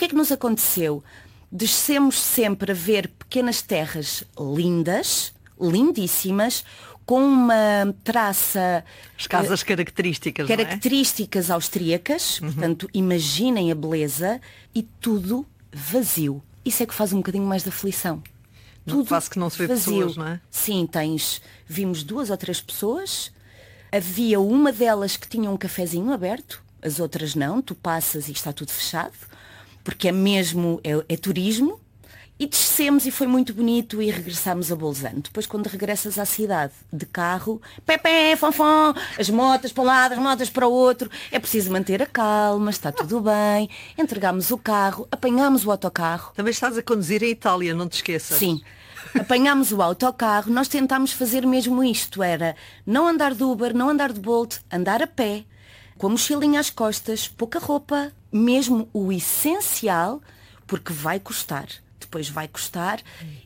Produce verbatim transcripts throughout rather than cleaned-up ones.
que é que nos aconteceu? Descemos sempre a ver pequenas terras lindas, lindíssimas, com uma traça... As casas uh, características, Características não é? austríacas, uhum. Portanto, imaginem a beleza, e tudo vazio. Isso é que faz um bocadinho mais de aflição. Tudo quase que não se vê vazio. Pessoas, não é? Sim, tens... Vimos duas ou três pessoas, havia uma delas que tinha um cafezinho aberto, as outras não, tu passas e está tudo fechado, porque é mesmo, é, é turismo. E descemos e foi muito bonito e regressámos a Bolzano. Depois, quando regressas à cidade de carro, pé, fonfon, as motas para um lado, as motas para o outro, é preciso manter a calma, está tudo bem, entregámos o carro, apanhámos o autocarro. Também estás a conduzir em Itália, não te esqueças. Sim, apanhámos o autocarro, nós tentámos fazer mesmo isto, era não andar de Uber, não andar de Bolt, andar a pé, com a mochilinha às costas, pouca roupa, mesmo o essencial, porque vai custar. Depois vai custar,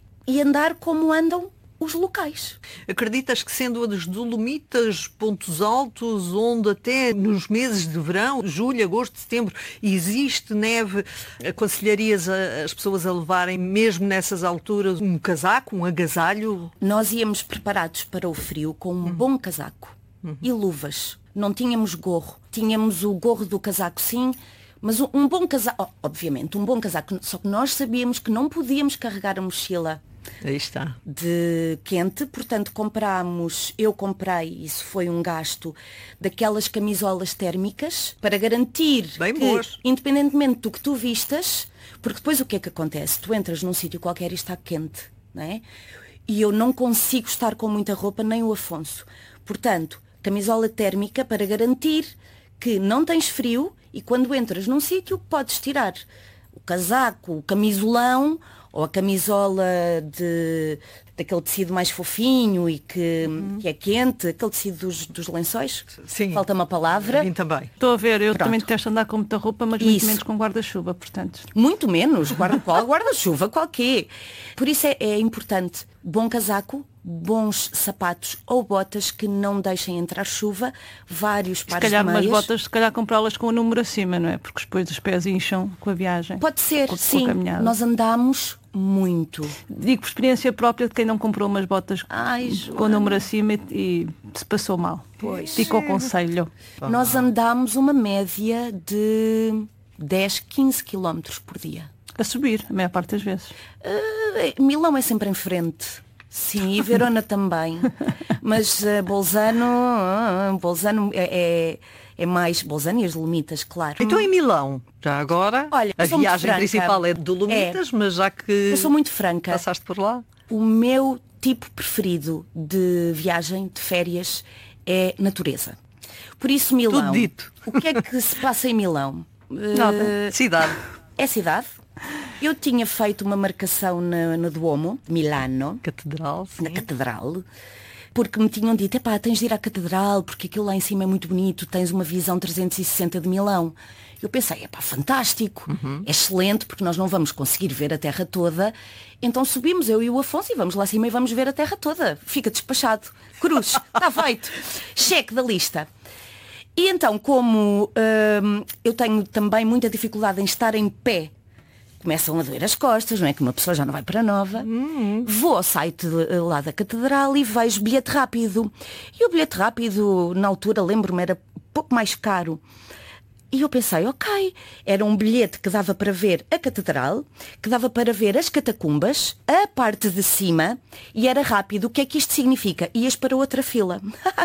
e andar como andam os locais. Acreditas que, sendo as Dolomitas pontos altos, onde até nos meses de verão, julho, agosto, setembro, existe neve, aconselharias a, as pessoas a levarem, mesmo nessas alturas, um casaco, um agasalho? Nós íamos preparados para o frio com um uhum. bom casaco uhum. e luvas. Não tínhamos gorro. Tínhamos o gorro do casaco, sim, mas um bom casaco, obviamente, um bom casaco, só que nós sabíamos que não podíamos carregar a mochila Aí está. de quente, portanto comprámos, eu comprei, isso foi um gasto, daquelas camisolas térmicas, para garantir Bem que, boas. independentemente do que tu vistas, porque depois o que é que acontece? Tu entras num sítio qualquer e está quente, não é? E eu não consigo estar com muita roupa, nem o Afonso. Portanto, camisola térmica para garantir que não tens frio, e quando entras num sítio podes tirar o casaco, o camisolão ou a camisola de, daquele tecido mais fofinho e que, uhum. que é quente, aquele tecido dos, dos lençóis. Sim. Falta uma palavra. Sim, também. Estou a ver, eu Pronto. também detesto andar com muita roupa, mas Isso. muito menos com guarda-chuva, portanto. Muito menos, guarda, qual guarda-chuva, qualquer. Por isso é, é importante bom casaco, bons sapatos ou botas que não deixem entrar chuva, vários pares de meias. Se calhar umas botas, se calhar comprá-las com o número acima, não é? Porque depois os pés incham com a viagem. Pode ser, com, sim. Com nós andámos muito. Digo por experiência própria de quem não comprou umas botas Ai, com o número acima e, e se passou mal. Pois. Fica o conselho. Nós andámos uma média de dez, quinze quilómetros por dia. A subir, a maior parte das vezes. Uh, Milão é sempre em frente. Sim, e Verona também. Mas uh, Bolzano, uh, Bolzano é, é, é mais... Bolzano e as Dolomitas, claro. Então em Milão, já agora, Olha, a viagem franca. principal é de Dolomitas, é. Mas já que... Eu sou muito franca. Passaste por lá? O meu tipo preferido de viagem, de férias, é natureza. Por isso Milão... Tudo dito. O que é que se passa em Milão? Nada. Uh, cidade. É cidade. Eu tinha feito uma marcação na, no Duomo, de Milano. Catedral, sim. Na Catedral. Porque me tinham dito, epá, tens de ir à Catedral, porque aquilo lá em cima é muito bonito, tens uma visão trezentos e sessenta de Milão. Eu pensei, epá, fantástico, uhum. é excelente, porque nós não vamos conseguir ver a terra toda. Então subimos, eu e o Afonso, e vamos lá acima e vamos ver a terra toda. Fica despachado. Cruz, está feito. Cheque da lista. E então, como hum, eu tenho também muita dificuldade em estar em pé, começam a doer as costas, não é? Que uma pessoa já não vai para Nova. Uhum. Vou ao site lá da Catedral e vejo bilhete rápido. E o bilhete rápido, na altura, lembro-me, era um pouco mais caro. E eu pensei, ok, era um bilhete que dava para ver a Catedral, que dava para ver as catacumbas, a parte de cima, e era rápido. O que é que isto significa? Ias para outra fila.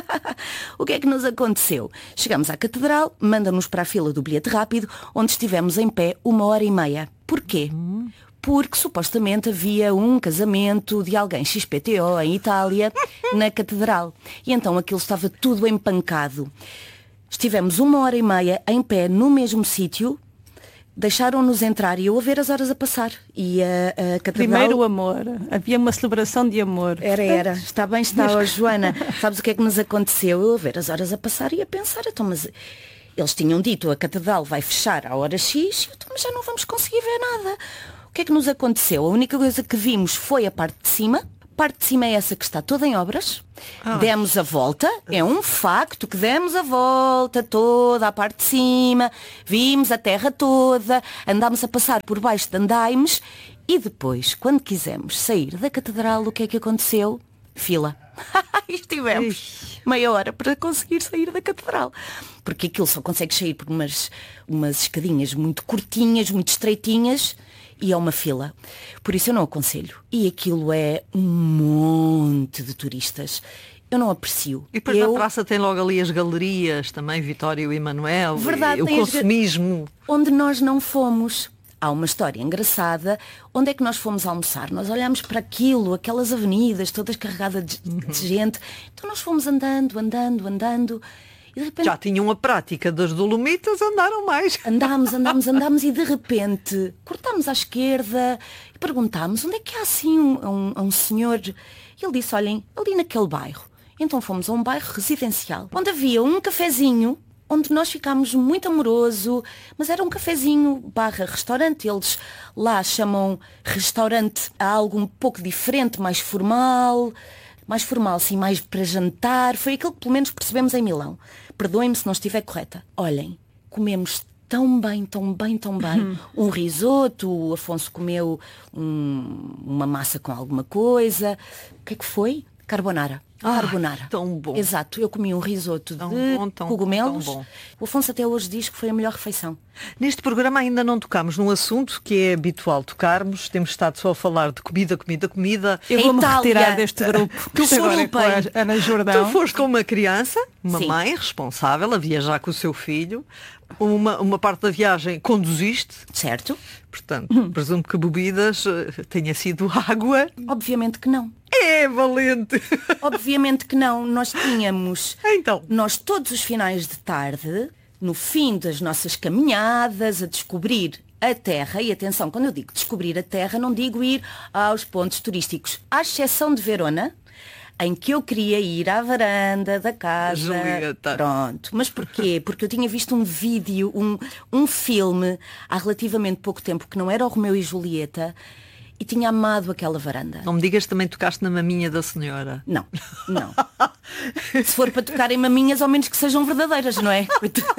O que é que nos aconteceu? Chegamos à Catedral, manda-nos para a fila do bilhete rápido, onde estivemos em pé uma hora e meia. Porquê? Porque supostamente havia um casamento de alguém X P T O em Itália, na Catedral. E então aquilo estava tudo empancado. Estivemos uma hora e meia em pé no mesmo sítio, deixaram-nos entrar e eu a ver as horas a passar. E a, a Catedral... Primeiro o amor. Havia uma celebração de amor. Era, era. Está bem, está. Oh, Joana, sabes o que é que nos aconteceu? Eu a ver as horas a passar e a pensar, então, mas eles tinham dito a Catedral vai fechar à hora X, então, mas já não vamos conseguir ver nada. O que é que nos aconteceu? A única coisa que vimos foi a parte de cima. parte de cima é essa que está toda em obras. Ah. Demos a volta, é um facto que demos a volta toda à parte de cima, vimos a terra toda, andámos a passar por baixo de andaimes e depois, quando quisemos sair da catedral, o que é que aconteceu? Fila. Estivemos meia hora para conseguir sair da catedral. Porque aquilo só consegue sair por umas, umas escadinhas muito curtinhas, muito estreitinhas, e é uma fila. Por isso eu não aconselho. E aquilo é um monte de turistas. Eu não aprecio. E depois eu... na praça tem logo ali as galerias também, Vitória e o Emanuel. Verdade, e o consumismo. As... Onde nós não fomos. Há uma história engraçada. Onde é que nós fomos almoçar? Nós olhámos para aquilo, aquelas avenidas todas carregadas de, uhum. de gente. Então nós fomos andando, andando, andando. E de repente... Já tinham a prática das Dolomitas, andaram mais. Andámos, andámos, andámos e de repente cortámos à esquerda e perguntámos onde é que há assim um, um, um senhor. E ele disse, olhem, ali naquele bairro. Então fomos a um bairro residencial, onde havia um cafezinho, onde nós ficámos muito amoroso, mas era um cafezinho barra restaurante. Eles lá chamam restaurante a algo um pouco diferente, mais formal, mais formal, sim, mais para jantar. Foi aquilo que pelo menos percebemos em Milão. Perdoem-me se não estiver correta. Olhem, comemos tão bem, tão bem, tão bem. Uhum. Um risoto, o Afonso comeu um, uma massa com alguma coisa. O que é que foi? Carbonara. Ah, Carbonara. Tão bom. Exato, eu comi um risoto tão de bom, tão, cogumelos. Tão bom. O Afonso até hoje diz que foi a melhor refeição. Neste programa ainda não tocámos num assunto que é habitual tocarmos. Temos estado só a falar de comida, comida, comida. Eu vou-me retirar deste grupo. Tu foste com a Ana Jordão. Tu foste com uma criança, uma Sim. mãe responsável, a viajar com o seu filho. Uma, uma parte da viagem conduziste. Certo. Portanto, hum. presumo que bebidas tenha sido água. Obviamente que não. É valente. Obviamente que não. Nós tínhamos, então. nós todos os finais de tarde, no fim das nossas caminhadas, a descobrir a terra, e atenção, quando eu digo descobrir a terra, não digo ir aos pontos turísticos, à exceção de Verona, em que eu queria ir à varanda da casa. Julieta. Pronto. Mas porquê? Porque eu tinha visto um vídeo, um, um filme, há relativamente pouco tempo, que não era o Romeu e Julieta, e tinha amado aquela varanda. Não me digas que também tocaste na maminha da senhora. Não, não. Se for para tocar em maminhas, ao menos que sejam verdadeiras, não é?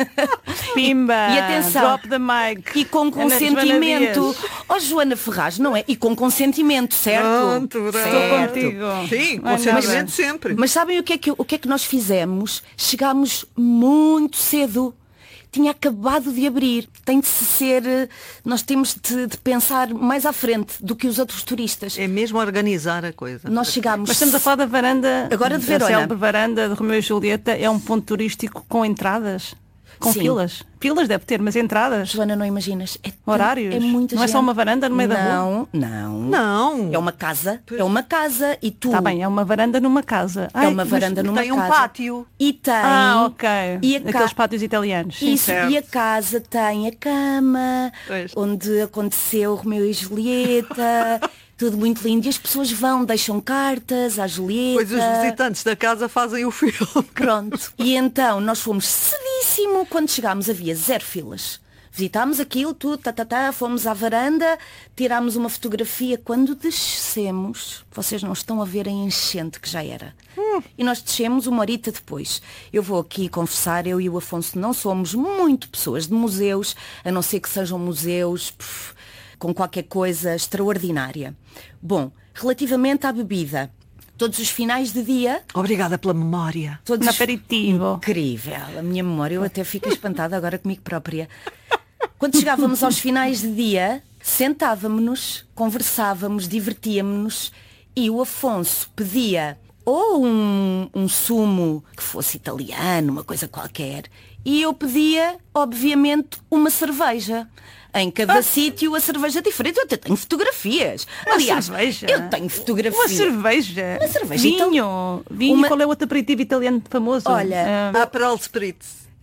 Pimba! E atenção, drop the mic. E com consentimento. Ó, oh, Joana Ferraz, não é? E com consentimento, certo? Pronto, certo. Estou contigo. Sim, consentimento sempre. Mas sabem o que, é que, o que é que nós fizemos? Chegámos muito cedo. Tinha acabado de abrir. Tem de ser, nós temos de, de pensar mais à frente do que os outros turistas. É mesmo organizar a coisa. Nós chegámos. Mas estamos a falar da varanda. Agora de Verona. A célebre varanda de Romeu e Julieta é um ponto turístico com entradas. Com Sim. filas. Filas deve ter, mas entradas. Joana, não imaginas. É horários. É muita não gente. é só uma varanda no meio não, da rua? Não, não. É uma casa. É uma casa e tu... Está bem, é uma varanda numa casa. É uma varanda numa tem casa. Tem um pátio. E tem... Ah, ok. E Aqueles ca... pátios italianos. Isso, certo. E a casa tem a cama, pois. Onde aconteceu Romeu e Julieta... Tudo muito lindo. E as pessoas vão, deixam cartas à Julieta. Pois os visitantes da casa fazem o filme. Pronto. E então nós fomos cedíssimo. Quando chegámos havia zero filas. Visitámos aquilo, tudo, tá, tá, tá, fomos à varanda, tirámos uma fotografia. Quando descemos, vocês não estão a ver a enchente que já era. Hum. E nós descemos uma horita depois. Eu vou aqui confessar, eu e o Afonso não somos muito pessoas de museus, a não ser que sejam museus... Puf, com qualquer coisa extraordinária. Bom, relativamente à bebida, todos os finais de dia... Obrigada pela memória. Todos um os... aperitivo. Incrível. A minha memória, eu até fico espantada agora comigo própria. Quando chegávamos aos finais de dia, sentávamos-nos, conversávamos, divertíamos-nos e o Afonso pedia ou um, um sumo que fosse italiano, uma coisa qualquer, e eu pedia, obviamente, uma cerveja. Em cada ah. sítio a cerveja diferente. Eu até tenho fotografias. Uma Aliás, cerveja. eu tenho fotografias. Uma cerveja. Uma cerveja. Vinho. Então, Vinho. Uma... Qual é o outro aperitivo italiano famoso? Olha, um... Aperol Spritz.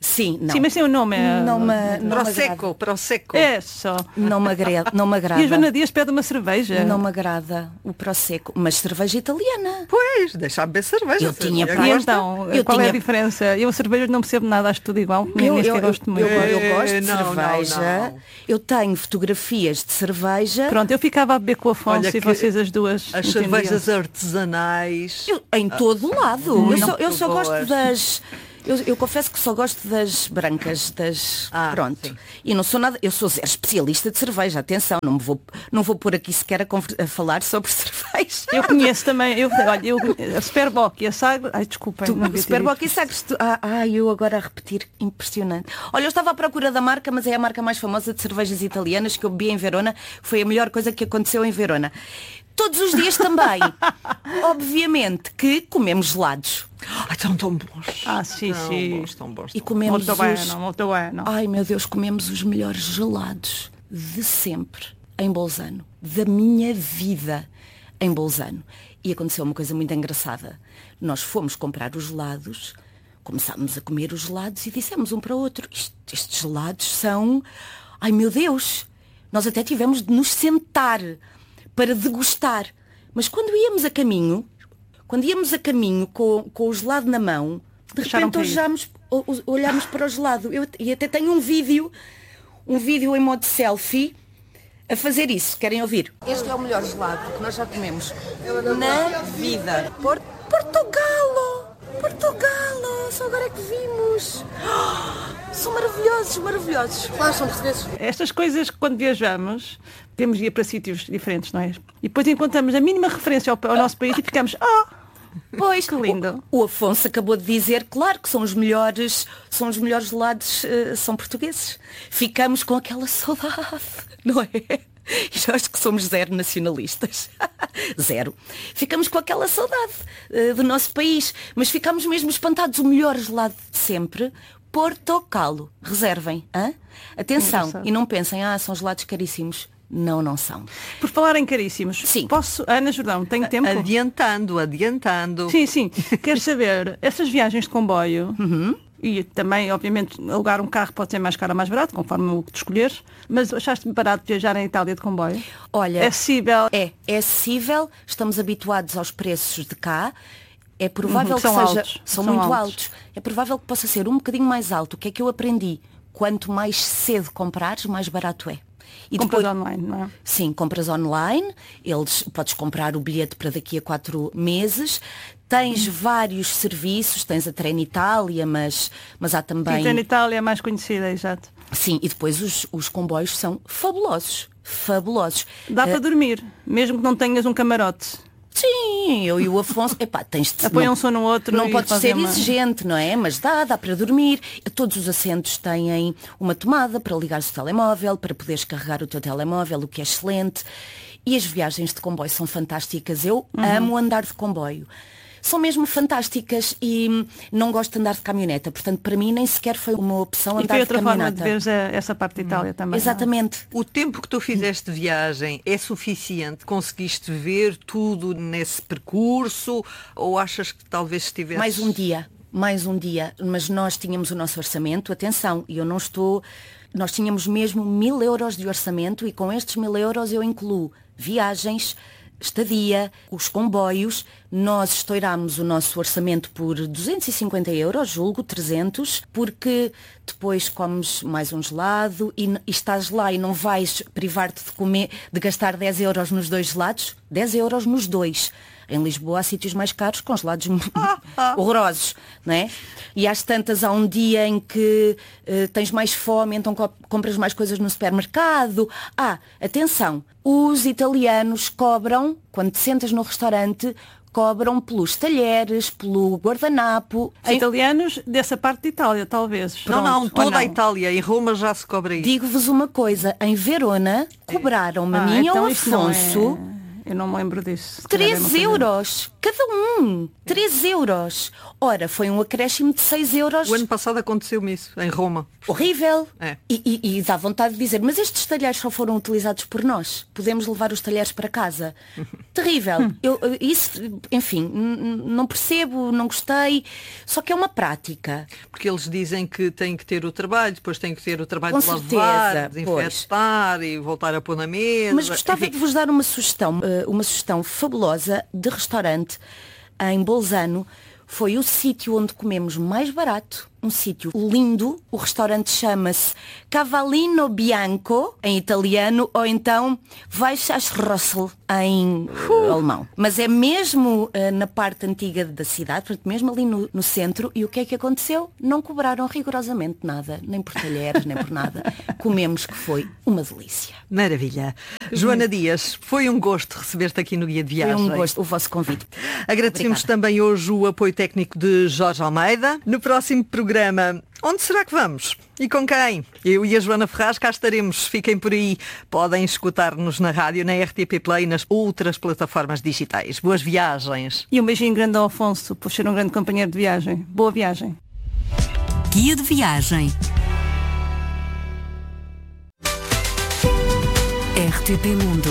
Sim, não. Sim, mas tem o nome. É... Não me, não me Prosecco, agrada. Prosecco. É só. Não me agrada. Não me agrada. E a Joana Dias pede uma cerveja. Não me agrada o Prosecco, mas cerveja italiana. Pois, deixa-me beber cerveja. Eu tinha Agora praia. E gosta? então, Eu qual é a tinha- diferença? Eu a cerveja não percebo nada, acho tudo igual. Nem, Eu, nem eu, sequer eu, gosto eu, muito. eu gosto de Não, não, cerveja. não. Eu tenho fotografias de cerveja. Pronto, eu ficava a beber com o Afonso Olha e que vocês as duas As entendiam. cervejas artesanais. Eu- em todo lado. Eu muito só, eu só gosto boas. das. Eu, eu confesso que só gosto das brancas, das. Ah, pronto. sim. E não sou nada. Eu sou zero especialista de cerveja, atenção, não me vou, não vou pôr aqui sequer a, conver- a falar sobre cerveja. Eu conheço também, eu, olha, eu, a Superboc e a Sagre. Ai, desculpem. Tu, não devia ter Superboc dito. e Sagres. tu- Ah, ah, eu agora a repetir, impressionante. Olha, eu estava à procura da marca, mas é a marca mais famosa de cervejas italianas que eu bebi em Verona. Foi a melhor coisa que aconteceu em Verona. Todos os dias também. Obviamente que comemos gelados. Ai, estão tão bons. Ah, sim, tão sim. Bons, tão bons, E tão comemos Muito os... bueno, muito bueno. Ai meu Deus, comemos os melhores gelados de sempre em Bolzano. Da minha vida em Bolzano. E aconteceu uma coisa muito engraçada. Nós fomos comprar os gelados, começámos a comer os gelados e dissemos um para o outro, "Isto- estes gelados são... Ai meu Deus, nós até tivemos de nos sentar para degustar. Mas quando íamos a caminho, quando íamos a caminho com, com o gelado na mão, de Deixaram repente cair. olhámos, o- o- olhámos para o gelado. Eu, e até tenho um vídeo, um vídeo em modo selfie, a fazer isso. Querem ouvir? Este é o melhor gelado que nós já comemos na vida. Por- Portugalo! Portugalo! Só agora é que vimos. Ah, são maravilhosos, maravilhosos. Claro, são portugueses. Estas coisas que quando viajamos, temos de ir para sítios diferentes, não é? E depois encontramos a mínima referência ao, ao nosso país e ficamos, ah, Pois, que lindo. O, o Afonso acabou de dizer, claro que são os melhores, são os melhores gelados, eh, são portugueses. Ficamos com aquela saudade, não é? E nós que somos zero nacionalistas. Zero. Ficamos com aquela saudade eh, do nosso país. Mas ficamos mesmo espantados. O melhor gelado de sempre, Portocalo. Reservem. Hã? Atenção. Engraçado. E não pensem, ah, são gelados caríssimos. Não, não são. Por falar em caríssimos, Sim. posso, Ana Jordão, tenho tempo? Adiantando, adiantando. Sim, sim. Quero saber, essas viagens de comboio, Uhum. e também, obviamente, alugar um carro pode ser mais caro ou mais barato, conforme o que tu escolheres, mas achaste barato viajar em Itália de comboio? Olha, É acessível? É, é acessível, estamos habituados aos preços de cá. É provável Uhum, que são seja. altos, São, são muito altos. altos. É provável que possa ser um bocadinho mais alto. O que é que eu aprendi? Quanto mais cedo comprares, mais barato é. E Compras depois- online, não é? Sim, compras online, eles, podes comprar o bilhete para daqui a quatro meses, tens vários serviços, tens a Trenitalia, mas, mas há também... Sim, na Itália é mais conhecida, exato. Sim, e depois os, os comboios são fabulosos, fabulosos. Dá Eh, para dormir, mesmo que não tenhas um camarote. Sim, eu e o Afonso, epá, tens de... Apoiam-se um no outro Não e podes fazem ser uma- exigente, não é? Mas dá, dá para dormir. Todos os assentos têm uma tomada para ligares o telemóvel, para poderes carregar o teu telemóvel, o que é excelente. E as viagens de comboio são fantásticas. Eu Uhum. amo andar de comboio. São mesmo fantásticas e hum, não gosto de andar de caminhoneta. Portanto, para mim nem sequer foi uma opção E andar foi de outra forma de caminhoneta. veres a- essa parte de Itália também. não é? Exatamente. O tempo que tu fizeste de viagem é suficiente? Conseguiste ver tudo nesse percurso? Ou achas que talvez estivesse... Mais um dia, mais um dia. Mas nós tínhamos o nosso orçamento, atenção, e eu não estou... Nós tínhamos mesmo mil euros de orçamento e com estes mil euros eu incluo viagens, estadia, os comboios. Nós estourámos o nosso orçamento por duzentos e cinquenta euros, julgo, trezentos, porque depois comes mais um gelado e, e estás lá e não vais privar-te de comer, de gastar dez euros nos dois gelados, dez euros nos dois. Em Lisboa há sítios mais caros com gelados horrorosos, não é? E às tantas há um dia em que eh, tens mais fome, então co- compras mais coisas no supermercado. Ah, atenção, os italianos cobram, quando te sentas no restaurante, cobram pelos talheres, pelo guardanapo. Os Em- italianos dessa parte de Itália, talvez. Não, não, Pronto, ou toda a não? Itália. Em Roma já se cobra isso. Digo-vos uma coisa, em Verona cobraram-me a Ah, mim e então ao isto não é- Afonso Eu não me lembro disso. Se calhar eu não três sabia. euros, cada um, três euros. Ora, foi um acréscimo de seis euros. O ano passado aconteceu-me isso, em Roma. Horrível. É. E, e, e dá vontade de dizer, mas estes talheres só foram utilizados por nós. Podemos levar os talheres para casa. Terrível. Eu, eu- isso, enfim, n- n- não percebo, não gostei. Só que é uma prática. Porque eles dizem que têm que ter o trabalho, depois têm que ter o trabalho Com de certeza, lavar, pois. desinfetar e voltar a pôr na mesa. Mas gostava Enfim, de vos dar uma sugestão, eh, uma sugestão fabulosa de restaurante em Bolzano. Foi o sítio onde comemos mais barato, um sítio lindo. O restaurante chama-se Cavallino Bianco, em italiano, ou então Weissachrossel, em uh, alemão. Mas é mesmo uh, na parte antiga da cidade, portanto, mesmo ali no, no centro. E o que é que aconteceu? Não cobraram rigorosamente nada, nem por talheres, nem por nada. Comemos, que foi uma delícia. maravilha. Joana Dias, foi um gosto receber-te aqui no Guia de Foi Viagem. um gosto o vosso convite. Agradecemos Obrigada. também hoje o apoio técnico de Jorge Almeida. No próximo programa, onde será que vamos? E com quem? Eu e a Joana Ferraz cá estaremos. Fiquem por aí. Podem escutar-nos na rádio, na R T P Play e nas outras plataformas digitais. Boas viagens. E um beijinho grande ao Afonso, por ser um grande companheiro de viagem. Boa viagem. Guia de Viagem. R T P Mundo.